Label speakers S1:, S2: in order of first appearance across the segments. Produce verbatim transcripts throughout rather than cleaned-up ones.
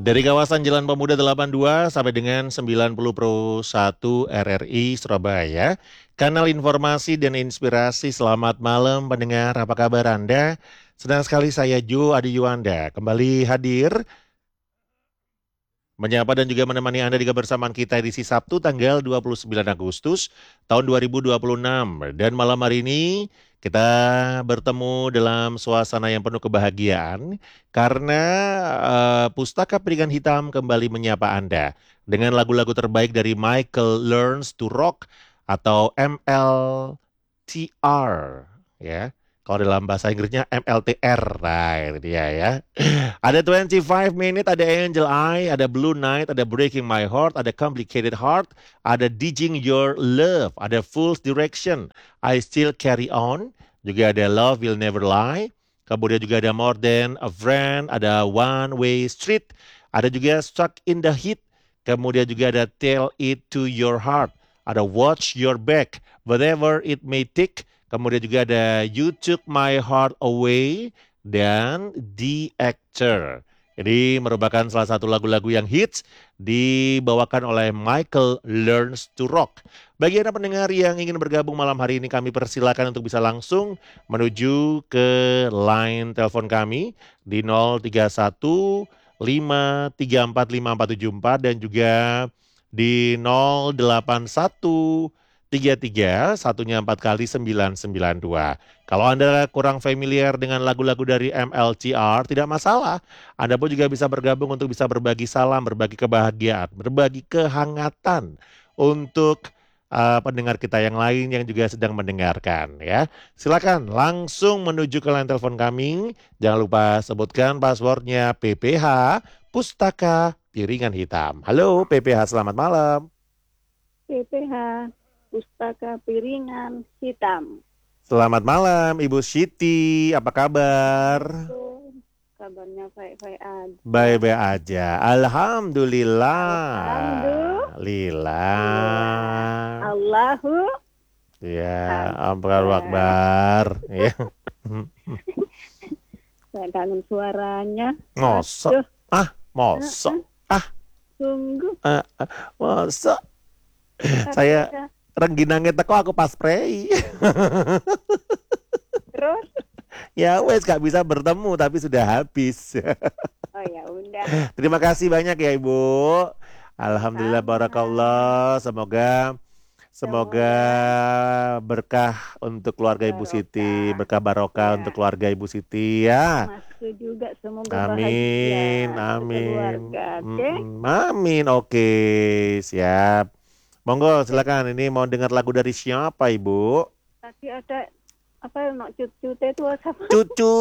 S1: Dari kawasan Jalan Pemuda delapan puluh dua sampai dengan sembilan puluh Pro satu R R I Surabaya, kanal informasi dan inspirasi. Selamat malam pendengar, apa kabar Anda? Senang sekali saya Jo Adi Yuanda kembali hadir menyapa dan juga menemani Anda di kebersamaan kita edisi Sabtu tanggal dua puluh sembilan Agustus tahun dua ribu dua puluh enam. Dan malam hari ini kita bertemu dalam suasana yang penuh kebahagiaan karena uh, Pustaka Piringan Hitam kembali menyapa Anda dengan lagu-lagu terbaik dari Michael Learns to Rock atau M L T R ya. Kalau dalam bahasa Inggrisnya M L T R. Nah, itu dia ya. Ada dua puluh lima Minute, ada Angel Eye, ada Blue Night, ada Breaking My Heart, ada Complicated Heart, ada Digging Your Love, ada Fool's Direction, I Still Carry On, juga ada Love Will Never Lie, kemudian juga ada More Than a Friend, ada One Way Street, ada juga Stuck in the Heat, kemudian juga ada Tell It to Your Heart, ada Watch Your Back, Whatever It May Take, kemudian juga ada You Took My Heart Away, dan The Actor. Ini merupakan salah satu lagu-lagu yang hits dibawakan oleh Michael Learns to Rock. Bagi Anda pendengar yang ingin bergabung malam hari ini, kami persilakan untuk bisa langsung menuju ke line telepon kami di nol tiga satu lima tiga empat lima empat tujuh empat dan juga di nol delapan satu tiga tiga satunya empat kali sembilan sembilan dua. Kalau Anda kurang familiar dengan lagu-lagu dari M L T R, tidak masalah. Anda pun juga bisa bergabung untuk bisa berbagi salam, berbagi kebahagiaan, berbagi kehangatan untuk uh, pendengar kita yang lain yang juga sedang mendengarkan ya. Silakan langsung menuju ke line telepon kami. Jangan lupa sebutkan passwordnya P P H Pustaka Piringan Hitam. Halo P P H, selamat malam.
S2: P P H Pustaka Piringan Hitam.
S1: Selamat malam Ibu Siti, apa kabar?
S2: Kabarnya baik-baik aja.
S1: Baik-baik aja, Alhamdulillah.
S2: Alhamdulillah. Allahu.
S1: Ya, Akbar Akbar. Ya.
S2: Saya kangen suaranya.
S1: Mosok. Ah, mosok. Ah.
S2: Sungguh.
S1: Ah, ah, mosok. Saya rengginangnya teko aku pas spray.
S2: Terus?
S1: Ya wes gak bisa bertemu tapi sudah habis.
S2: Oh ya udah.
S1: Terima kasih banyak ya Ibu. Alhamdulillah, barakallah. Semoga semoga berkah untuk keluarga Ibu Siti, berkah barokah ya untuk keluarga Ibu Siti ya.
S2: Masuk juga semoga
S1: amin,
S2: bahagia
S1: amin.
S2: Keluarga, oke? Okay?
S1: Amin, oke, okay. Siap. Monggo silakan, ini mau dengar lagu dari siapa Ibu?
S2: Tadi ada apa nak cucu itu apa?
S1: Cucu.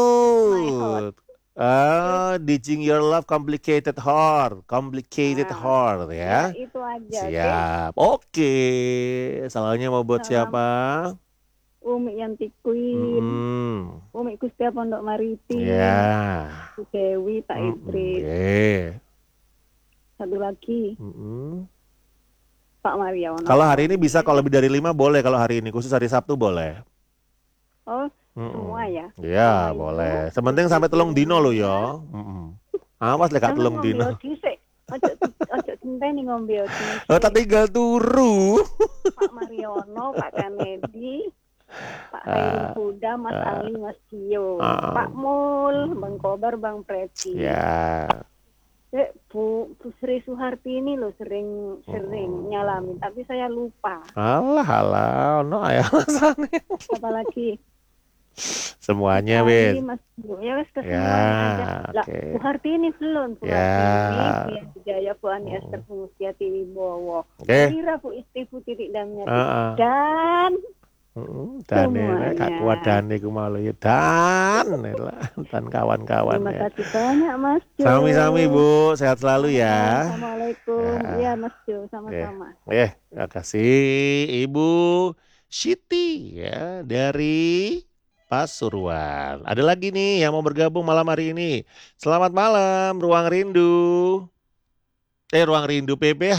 S1: Ah, Digging Your Love, Complicated Heart, Complicated nah, Heart ya.
S2: Ya itu aja.
S1: Siap. Oke. Okay. Salahnya mau buat Salam. Siapa?
S2: Umi Yanti Queen. Hmm. Umi Kustia Pondok Maritim. Ya. Yeah. Dewi Pak Idris. Mm-hmm. Yeah. Satu lagi. Mm-hmm. Pak Mariono.
S1: Kalau hari ini bisa, kalau lebih dari lima boleh. Kalau hari ini khusus hari Sabtu boleh.
S2: Oh, mm-mm. Semua ya?
S1: Iya, boleh. Sementing sampai telung dino lo ya. Awas lek gak telung dino.
S2: Ojo ojo ngenteni ngombe dhisik.
S1: Oh, tak tinggal turu.
S2: Pak Mariono, Pak Kennedy, Pak Khairul Huda, Mas uh, Ali, Mas Dio, uh, Pak Mul, Bang Kobar, Bang Preti. Ya. Eh, Bu, Bu Sri Suharti ini loh sering sering oh. nyalamin, tapi saya lupa.
S1: Alah, alah, no ya alasannya.
S2: Apalagi
S1: semuanya, Win.
S2: Mas Bu, ya wes kesemuanya ya, aja. Lah, okay. Bu Harti ini belum, Bu ya. Harti ini, Bu Jaya, Bu Ani oh. Esther, Bu Mustiati Wibowo. Okay. Kira Bu Istifu Titik Damnya uh-uh. dan
S1: Uh, dan ini kak kuat dan iku malu ya dan dan kawan-kawan
S2: terima
S1: ya.
S2: kasih banyak Mas Jo.
S1: Sami-sami Bu, sehat selalu ya.
S2: Assalamualaikum. Ya, ya Mas Jo, sama-sama.
S1: Ya, terima kasih Ibu Siti ya dari Pasuruan. Ada lagi nih yang mau bergabung malam hari ini. Selamat malam, Ruang Rindu. Eh, Ruang Rindu P P H.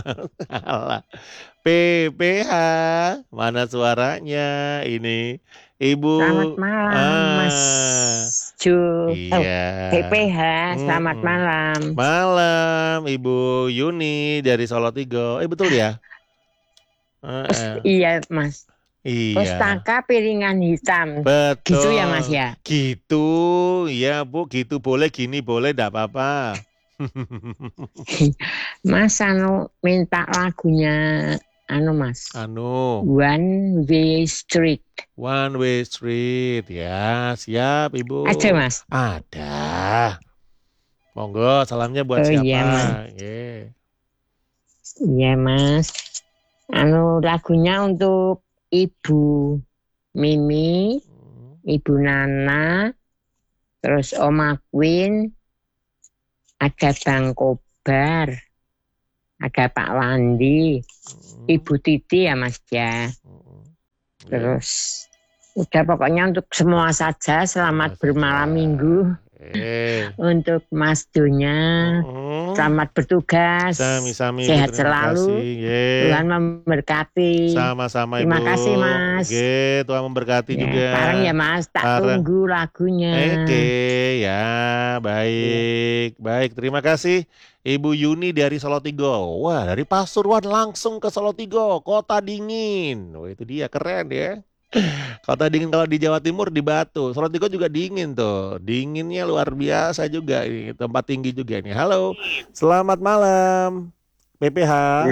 S1: P P H, mana suaranya ini? Ibu
S3: Selamat malam, Mas
S1: ah,
S3: Ju. Oh,
S1: iya.
S3: P P H, selamat
S1: Mm-mm.
S3: malam.
S1: Malam, Ibu Yuni dari Solo Tigo. Eh betul ya?
S3: Pus-
S1: Heeh.
S3: iya, Mas.
S1: Iya,
S3: Pustaka piringan hitam.
S1: betul.
S3: Gitu ya, Mas ya?
S1: Gitu, ya Bu, gitu boleh, gini boleh, enggak apa-apa.
S3: Mas anu minta lagunya anu Mas.
S1: Anu,
S3: One Way Street.
S1: One Way Street, ya siap Ibu.
S3: Ada, Mas?
S1: Ada. Monggo, salamnya buat
S3: Oh
S1: siapa?
S3: iya, Mas.
S1: Ye.
S3: Iya, Mas. Anu lagunya untuk Ibu Mimi,
S1: Hmm.
S3: Ibu Nana, terus Oma Queen, ada Bang Kobar, ada Pak Wandi,
S1: Hmm.
S3: Ibu Titi ya Mas ya.
S1: Hmm. Ya.
S3: Terus udah pokoknya untuk semua saja selamat
S1: Semua
S3: bermalam
S1: saja.
S3: minggu.
S1: Eh.
S3: Untuk Mas Dunya,
S1: Hmm.
S3: selamat bertugas,
S1: Sami-sami Ibu,
S3: sehat
S1: terima kasih.
S3: selalu,
S1: Ye.
S3: Tuhan memberkati.
S1: Sama-sama
S3: Terima
S1: Ibu.
S3: kasih Mas.
S1: Oke, Tuhan memberkati
S3: Ya,
S1: juga.
S3: sekarang ya Mas, tak
S1: Para-
S3: tunggu lagunya.
S1: Oke, ya, baik. Baik, terima kasih Ibu Yuni dari Solo Tigo. Wah, dari Pasuruan langsung ke Solo Tigo, kota dingin. Wah, itu dia, keren ya. Kota dingin kalau di Jawa Timur di Batu. Solo Tigo juga dingin tuh. Dinginnya luar biasa juga ini, tempat tinggi juga ini. Halo, selamat malam. P P H.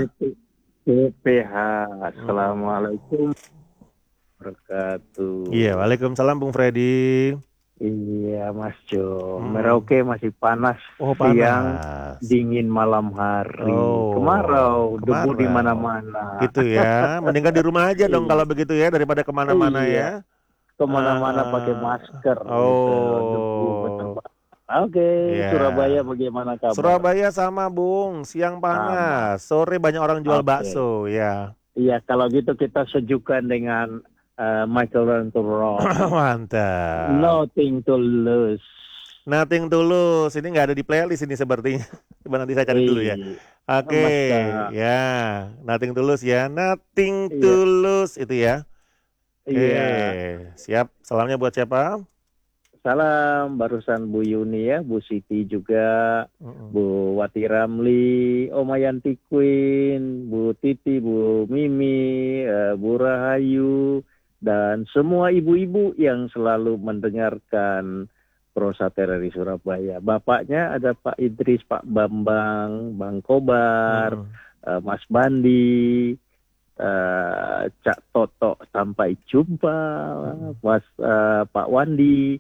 S4: P P H, Assalamualaikum wabarakatuh.
S1: Iya, Waalaikumsalam Bung Freddy.
S4: Iya Mas Jo,
S1: Hmm.
S4: Merauke masih panas,
S1: Oh,
S4: siang
S1: panas.
S4: dingin malam hari,
S1: Oh,
S4: kemarau, debu
S1: kemarau.
S4: di mana-mana.
S1: Gitu ya. Mendingan di rumah aja dong
S4: Iya.
S1: kalau begitu ya, daripada kemana-mana
S4: Iya.
S1: ya.
S4: Kemana-mana
S1: Ah.
S4: pakai masker.
S1: Oh.
S4: Gitu. Debu betapa. Oke,
S1: Iya.
S4: Surabaya bagaimana kabar?
S1: Surabaya sama Bung, siang panas, sore banyak orang jual
S4: Oke.
S1: bakso ya.
S4: Iya, kalau gitu kita sejukan dengan uh, Michael Rantura.
S1: Mantap.
S4: Nothing to lose.
S1: Nothing Tulus, ini nggak ada di playlist ini sepertinya. Coba nanti saya cari dulu ya.
S4: Iya.
S1: Oke,
S4: Masa-
S1: ya, Nothing Tulus ya, Nothing
S4: Iya.
S1: Tulus itu ya. Oke,
S4: Iya.
S1: siap. Salamnya buat siapa?
S4: Salam barusan Bu Yuni ya, Bu Siti juga,
S1: Mm-mm.
S4: Bu Wati Ramli, Omayanti Queen, Bu Titi, Bu Mimi, eh, Bu Rahayu, dan semua ibu-ibu yang selalu mendengarkan Prosa Tereri Surabaya. Bapaknya ada Pak Idris, Pak Bambang, Bang Kobar,
S1: Mm.
S4: eh, Mas Bandi, eh, Cak Toto, sampai jumpa, Mas eh, Pak Wandi,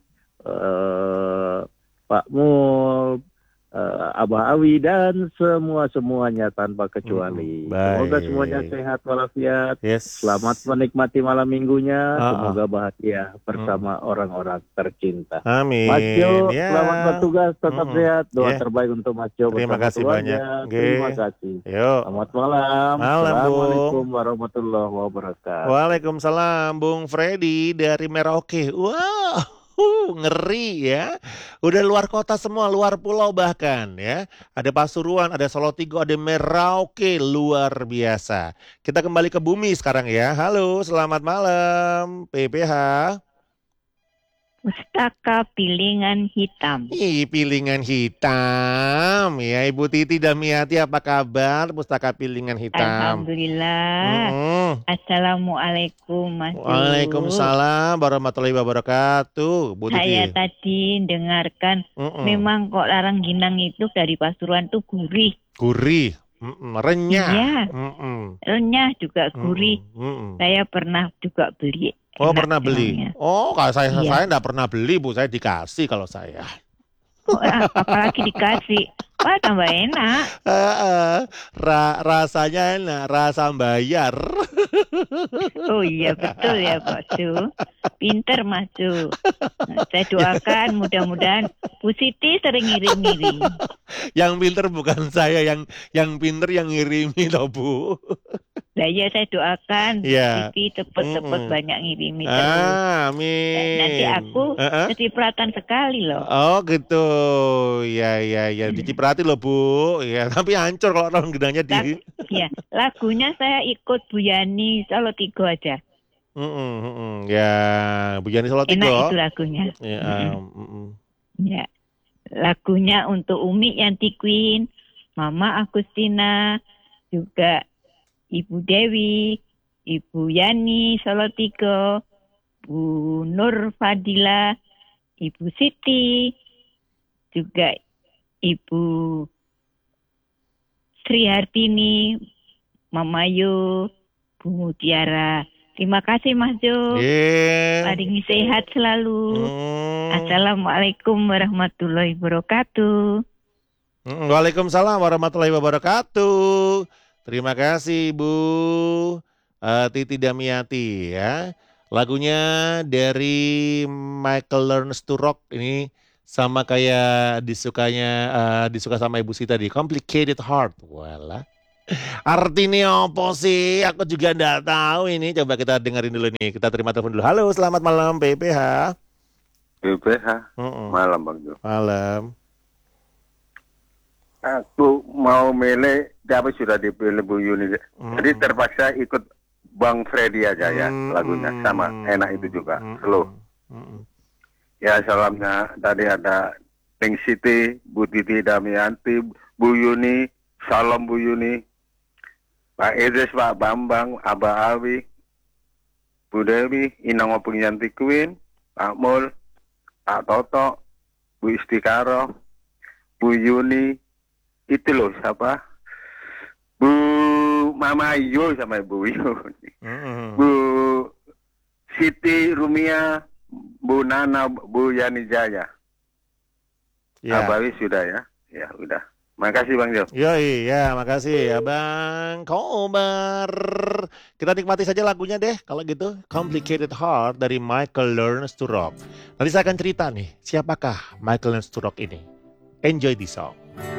S4: eh, Pak Mul, eh, Abah Awi, dan semua-semuanya tanpa kecuali.
S1: Hmm, baik.
S4: Semoga semuanya sehat walafiat.
S1: Yes.
S4: Selamat menikmati malam minggunya.
S1: Ah,
S4: Semoga bahagia bersama orang-orang tercinta.
S1: Amin.
S4: Mas Jo,
S1: Ya.
S4: selamat bertugas, tetap
S1: Mm-mm.
S4: sehat. Doa
S1: Ya.
S4: terbaik untuk Mas Jo
S1: Terima
S4: bersama
S1: kasih
S4: keluarga.
S1: banyak. Oke.
S4: Terima kasih.
S1: Yuk.
S4: Selamat malam.
S1: Malam, Bung.
S4: Assalamualaikum warahmatullahi wabarakatuh.
S1: Waalaikumsalam Bung Freddy dari Merauke. Wow, huh, ngeri ya. Udah luar kota semua, luar pulau bahkan ya. Ada Pasuruan, ada Solo Tigo, ada Merauke, luar biasa. Kita kembali ke bumi sekarang ya. Halo, selamat malam P P H.
S5: Pustaka pilingan hitam.
S1: Ih, pilingan hitam ya. Ibu Titi Damiati apa kabar? Pustaka pilingan hitam.
S5: Alhamdulillah.
S1: Mm-mm.
S5: Assalamualaikum Mas Jo.
S1: Waalaikumsalam warahmatullahi wabarakatuh, Bu
S5: Saya
S1: Titi.
S5: tadi dengarkan
S1: Mm-mm.
S5: memang kok Larangginang itu dari Pasuruan tuh gurih.
S1: Gurih, mm-mm. Renyah.
S5: Iya.
S1: Mm-mm.
S5: Renyah juga gurih.
S1: Mm-mm.
S5: Saya pernah juga beli.
S1: Oh,
S5: Enak
S1: pernah beli.
S5: emangnya.
S1: Oh, kalau saya
S5: Iya.
S1: saya enggak pernah beli, Bu. Saya dikasih kalau saya.
S5: Oh, ah, apalagi dikasih. Wah, tambah enak.
S1: Heeh. Ra- rasanya enak, rasa bayar.
S5: Oh iya betul ya Pak Jo. Pinter Mas Jo. Nah, saya doakan mudah-mudahan Bu Siti sering ngirim-ngirim.
S1: Yang pinter bukan saya, yang yang pinter yang ngirimi loh, Bu.
S5: Lah ya saya doakan
S1: Iya.
S5: Siti cepet-cepet
S1: Mm-mm.
S5: banyak ngirimi terus.
S1: Ah, amin.
S5: Nanti aku
S1: Heeh.
S5: kecipratan sekali loh.
S1: Oh gitu, ya ya ya, diciprati loh Bu, ya tapi hancur kalau orang gedangnya di.
S5: Ya, lagunya saya ikut Bu Yani Solo Tigo aja.
S1: Mm-mm, mm-mm. Ya, Bu Yani
S5: Enak itu
S1: Solotigo.
S5: lagunya.
S1: Ya,
S5: Mm-mm.
S1: um, mm-mm.
S5: Ya. Lagunya untuk Umi Yanti Queen, Mama Agustina, juga Ibu Dewi, Ibu Yani Solotigo, Bu Nur Fadila, Ibu Siti, juga Ibu Sri Hartini, Mama Yu, Bu Mutiara. Terima kasih Mas Jo.
S1: Yeah.
S5: Paling sehat selalu.
S1: Mm.
S5: Assalamualaikum warahmatullahi wabarakatuh.
S1: Mm, Waalaikumsalam warahmatullahi wabarakatuh. Terima kasih Bu uh, Titi Damiati ya. Lagunya dari Michael Learns to Rock ini sama kayak disukanya uh, disuka sama Ibu Sita di Complicated Heart. Walah. Artinya apa sih? Aku juga enggak tahu ini. Coba kita dengerin dulu nih. Kita terima telepon dulu. Halo, selamat malam P P H.
S6: P P H.
S1: Uh-uh.
S6: Malam Bang Jo.
S1: Malam.
S6: Aku mau milih, tapi sudah dipilih Bu Yuni.
S1: Uh-uh.
S6: Jadi terpaksa ikut Bang Freddy aja ya
S1: uh-uh.
S6: lagunya. Sama, enak itu juga.
S1: Uh-uh.
S6: Slow.
S1: Uh-uh.
S6: Ya salamnya tadi ada Pink City, Bu Titi Damianti, Bu Yuni, salam Bu Yuni. Pak Idris, Pak Bambang, Abah Awi, Bu Dewi, Inang Opung Yanti Queen, Pak Mul, Pak Toto, Bu Istikaro, Bu Yuni, itu loh siapa? Bu Mama Ayu sama Bu Yuni,
S1: Mm-hmm.
S6: Bu Siti Rumia, Bu Nana, Bu Yani Jaya.
S1: Ya.
S6: Abawi sudah ya, ya udah. Makasih Bang Jo.
S1: Yoi, ya makasih ya Bang Kobar. Kita nikmati saja lagunya deh kalau gitu. Complicated Heart dari Michael Learns to Rock. Nanti saya akan cerita nih, siapakah Michael Learns to Rock ini. Enjoy this song.